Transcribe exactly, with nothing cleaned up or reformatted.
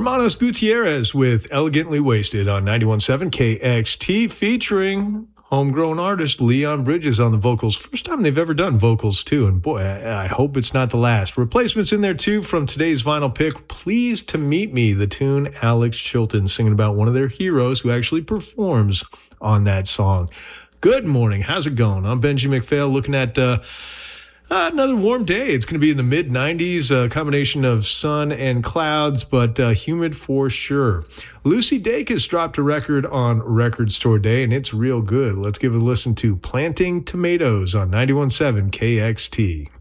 Hermanos Gutierrez with Elegantly Wasted on ninety-one point seven K X T, featuring homegrown artist Leon Bridges on the vocals. First time they've ever done vocals, too, and boy, I, I hope it's not the last. Replacements in there, too, from today's vinyl pick. Pleased to Meet Me, the tune Alex Chilton singing about one of their heroes who actually performs on that song. Good morning. How's it going? I'm Benji McPhail, looking at uh, uh, another warm day. It's going to be in the mid nineties, a combination of sun and clouds, but uh, humid for sure. Lucy Dacus dropped a record on Record Store Day, and it's real good. Let's give it a listen to Planting Tomatoes on ninety-one point seven K X T.